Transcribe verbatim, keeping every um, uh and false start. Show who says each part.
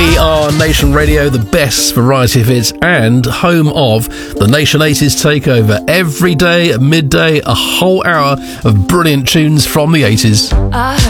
Speaker 1: We are Nation Radio, the best variety of hits and home of the Nation eighties Takeover. Every day at midday, a whole hour of brilliant tunes from the eighties.
Speaker 2: I